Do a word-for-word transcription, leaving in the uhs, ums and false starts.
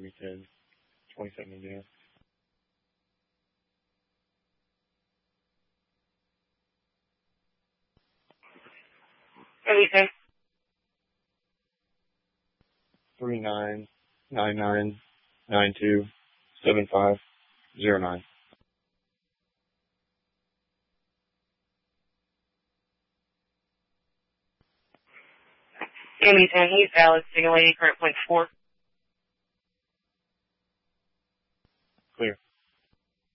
Jimmy ten, twenty-seven Indiana. Jimmy ten. Three nine nine nine nine two seven five zero nine. Jimmy ten, he's valid, signal eighty, current point four.